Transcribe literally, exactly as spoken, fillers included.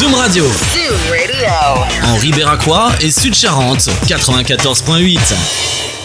Zoom Radio. Zoom Radio. En Ribéracois et Sud-Charente, quatre-vingt-quatorze virgule huit.